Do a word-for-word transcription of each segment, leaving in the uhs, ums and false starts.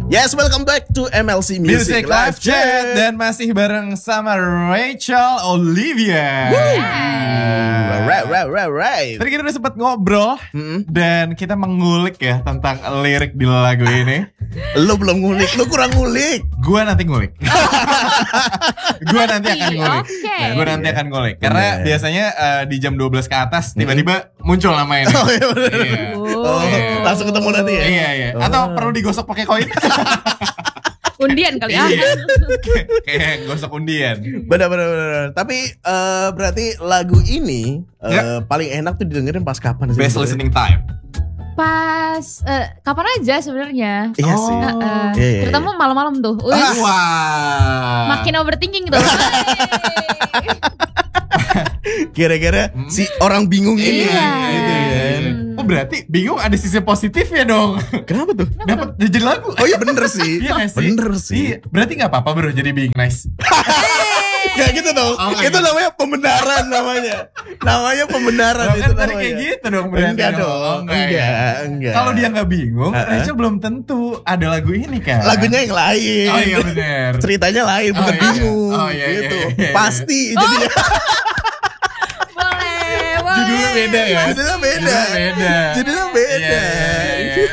Yes, welcome back to M L C Music, Music Live Chat. Dan masih bareng sama Rachel Olivia. Right, right, right, right. Tadi kita udah sempat ngobrol hmm. dan kita mengulik ya tentang lirik di lagu ini. Lo belum ngulik, lo kurang ngulik. Gua nanti ngulik. Gua nanti akan ngulik. Okay. Nah, gua nanti akan ngulik. Karena Bener. biasanya uh, di jam dua belas ke atas tiba-tiba muncul nama ini. Oh iya bener. Iya. Oh, Iya. langsung ketemu nanti ya? Iya, iya. Atau perlu digosok pakai koin? Undian kali ah. Iya. Kayak gosok undian. Bener, bener, bener. Tapi uh, berarti lagu ini uh, Ya. paling enak tuh didengerin pas kapan sih? Best sebenarnya? listening time. Pas uh, kapan aja sebenarnya. Iya Oh. sih. Uh, uh, Iya, iya, terutama malam-malam tuh. Wih, Ah, wah. makin overthinking tuh. Kira-kira Hmm. si orang bingung ini Iya. gitu kan. Oh berarti bingung ada sisi positifnya dong. Kenapa tuh? Dapat jadi lagu. Oh iya bener sih. Iya gak sih? Bener sih. Iya. Berarti gak apa-apa bro jadi bingung. Nice. Gak gitu dong. Oh, itu gitu. namanya pembenaran namanya. Namanya pembenaran Kan itu tadi namanya. kayak gitu dong berarti. Enggak dong. Oh, Enggak, ya. enggak. Kalau dia gak bingung, Uh-uh. Rachel belum tentu ada lagu ini kan. Lagunya yang lain. Oh iya bener. Ceritanya lain, bukan Oh, iya. bingung Oh, iya, iya, gitu. iya, iya. Pasti jadinya Boleh, boleh. Judulnya beda ya. judulnya beda. Judulnya beda. Judulnya beda. Iya, iya, iya.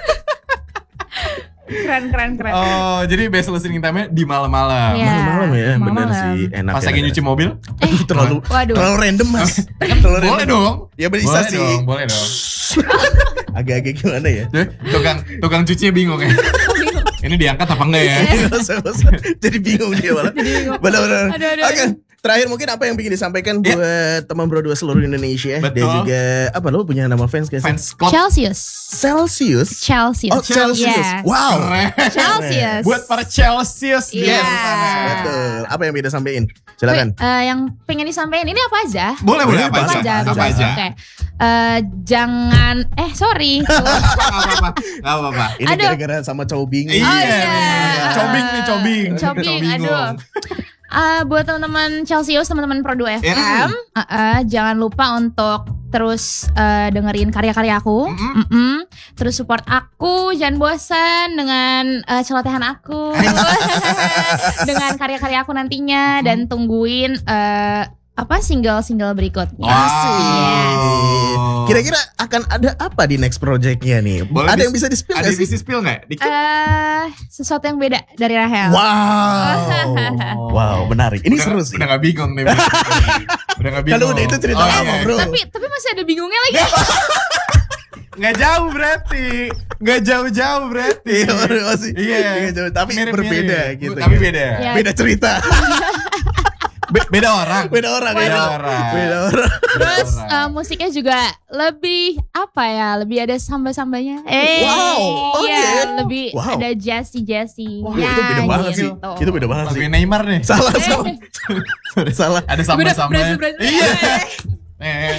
Keren, keren, keren. Oh jadi best listening time-nya di malam-malam. Iya. Malam-malam ya, bener Malam-malam. sih, enak. Pas ya, lagi enak. nyuci mobil. terlalu Waduh. terlalu random mas. terlalu Boleh random. dong. Ya bisa Boleh sih. dong, boleh dong. Agak-agak gimana ya? Jadi, tukang tukang cucinya bingung ya. Ini diangkat apa enggak ya? Nggak usah, nggak usah. Jadi bingung dia malah. Benar-benar. Aduh, aduh, Oke, terakhir mungkin apa yang ingin disampaikan Ya. buat teman Bro dua seluruh Indonesia. Betul. Dan juga apa lo punya nama fans gak sih? Fans club Celsius. Celsius. Celsius. Oh Celsius. Yes. Wow. keren. Celsius. Buat para Celsius di Iya. luar sana. Betul. Apa yang bisa sampein? Silakan. Wait, eh, yang pengen disampaikan ini apa aja? Boleh boleh apa Apa aja? aja, Apa aja? Oke. Eh, jangan eh sorry. Gak apa-apa. Gak apa-apa. Ini Aduh. gara-gara sama cowok bingung. Iya. iya. Cobing nih cobing. Cobing, Cobingung. aduh. Eh, buat teman-teman Celsius, teman-teman Pro dua F M, Mm. eh, eh, jangan lupa untuk terus eh, dengerin karya-karya aku, Mm-mm. Mm-mm. Terus support aku, jangan bosan dengan eh, celotehan aku, dengan karya-karya aku nantinya, dan tungguin eh, apa single-single berikutnya. Wow. Kira-kira akan ada apa di next projectnya nih? Boleh ada dis- yang bisa di-spill Ada gak yang sih? bisa spill nggak? Dikit. Eh, sesuatu yang beda dari Rahel. Wow. Wow, menarik. Ini Udah- seru sih. Udah gak bingung nih. Udah gak bingung. Kalau udah itu cerita Oh, lama, iya. Bro. Tapi tapi masih ada bingungnya lagi. Nggak jauh berarti. Nggak jauh-jauh berarti. Iya, masih. Iya. Iya, jauh. Tapi Mirip-mirip. berbeda gitu. Tapi kan. beda. Iya. Beda cerita. Be- beda orang. Beda orang. Beda ya. orang. Beda orang. Terus Orang. eh, musiknya juga lebih apa ya? Lebih ada sambal-sambalnya. Eh, Wow. Oh, iya, iya. lebih Wow. ada jazzy jazzy. Wah, itu beda banget sih. Itu beda banget sih. Lebih Neymar nih. Salah, Eh. salah. Salah. Ada Beda- sambal-sambal. beda- beda- Iya. Eh,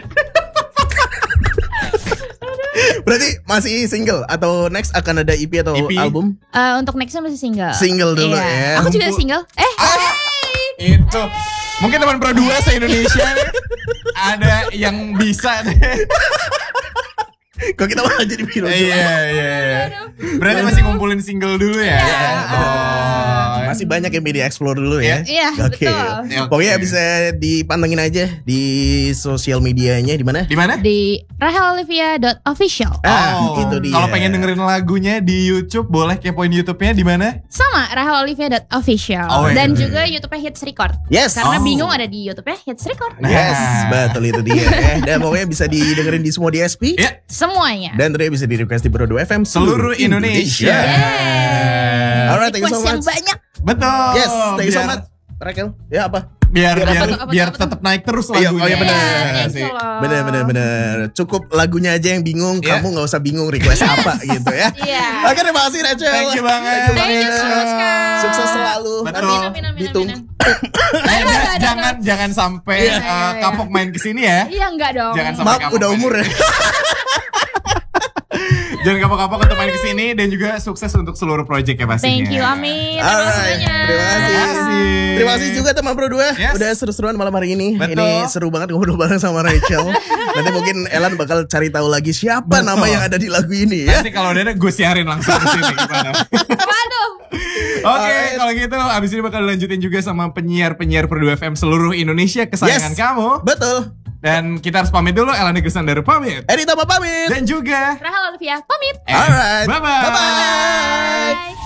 Berarti masih single atau next akan ada E P atau E P? album? Eh, untuk nextnya masih single. Single dulu Iya. ya. Aku juga Kumpul- single. Eh, Itu. Mungkin teman Pro dua se-Indonesia nih, ada yang bisa deh. Kok kita malah jadi bilang Iya, iya, iya. Berarti masih ngumpulin single dulu ya? Iya. Oh. masih banyak yang di explore dulu ya. Iya, Oke. betul. Oke. Pokoknya bisa dipantengin aja di sosial medianya di mana? Di mana? di rahel olivia dot official. Ah, Oh, itu dia. Kalau pengen dengerin lagunya di YouTube, boleh kepoin YouTube-nya di mana? Sama rahel olivia dot official. Oh, iya. Dan juga YouTube-nya Hits Record. Yes. Karena Oh. bingung ada di YouTube-nya Hits Record. Nah. Yes, betul itu dia. Eh, dan pokoknya bisa didengerin di semua D S P. Ya, Semuanya. Dan ternyata bisa di request di Bro dua F M seluruh Indonesia. Yeay. Alright, thank you so Request yang much. banyak. Betul. Yes, thank you so Biar- much. Raquel, ya apa? Biar Biar biar apa tuh, apa tuh, biar apa tuh? tetap naik terus Iya, lagunya. oh iya benar. Iya, Iya thank sih. you loh. Bener bener bener. Cukup lagunya aja yang bingung, Iya. kamu nggak usah bingung request apa gitu ya. Iya. Oke, terima kasih Rachel. Thank you banget. Thank you so much, Kak. Sukses selalu. Betul. Amin, amin, amin, Ditunggu. amin. Eh, Aduh, ja- aduh, jangan jangan sampai Iya, uh, iya, iya. kapok main kesini ya. Iya enggak dong. Jangan sampai Maaf kapok udah main. umur ya. Jangan kapok-kapok untuk main kesini dan juga sukses untuk seluruh project ya pastinya. Thank you, amin. Terima kasih Alright, banyak. terima kasih. Terima kasih. Terima kasih juga teman Pro dua. Yes. Udah seru-seruan malam hari ini. Betul. Ini seru banget ngobrol bareng sama Rachel. Nanti mungkin Elan bakal cari tahu lagi siapa Betul. nama yang ada di lagu ini ya. Nanti kalau ada gue siarin langsung ke sini gimana. Waduh. Oke, Alright. kalau gitu abis ini bakal dilanjutin juga sama penyiar-penyiar Pro dua F M seluruh Indonesia kesayangan Yes. kamu. Betul. Dan kita harus pamit dulu. Elan Negeri pamit. Edi Tama pamit. Dan juga Rahel Olivia pamit. Eh, Alright. Bye-bye. Bye-bye. Bye.